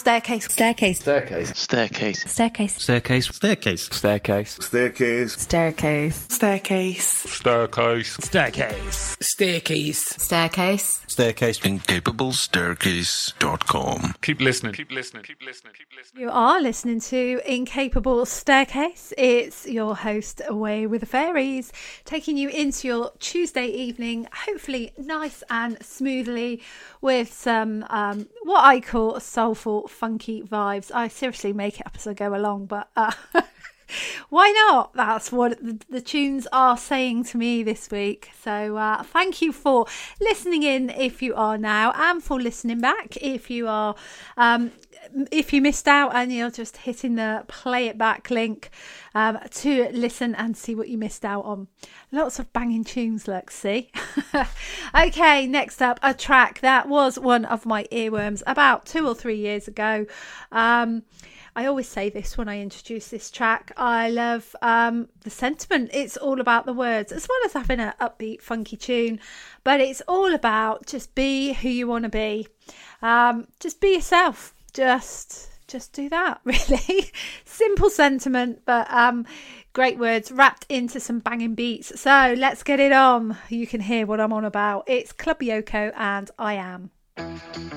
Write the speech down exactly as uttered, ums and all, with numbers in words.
Staircase. Staircase. Staircase. Staircase. Staircase. Staircase. Staircase. Staircase. Staircase. Staircase. Staircase. Staircase. Staircase. Staircase. Staircase. Staircase. incapable staircase dot com. Keep listening. Keep listening. Keep listening. Keep listening. You are listening to Incapable Staircase. It's your host, Away with the Fairies, taking you into your Tuesday evening, hopefully nice and smoothly, with some um, what I call soulful, funky vibes. I seriously make it up as I go along, but uh, why not? That's what the, the tunes are saying to me this week. So uh, thank you for listening in if you are now, and for listening back if you are. Um, if you missed out and you're just hitting the play it back link um, to listen and see what you missed out on. Lots of banging tunes, look, see? Okay, next up, a track that was one of my earworms about two or three years ago. Um, I always say this when I introduce this track. I love um, the sentiment. It's all about the words, as well as having an upbeat, funky tune. But it's all about just be who you want to be. Um, just be yourself. Just, just do that, really. Simple sentiment, but um, great words wrapped into some banging beats. So let's get it on. You can hear what I'm on about. It's Club Yoko and I Am.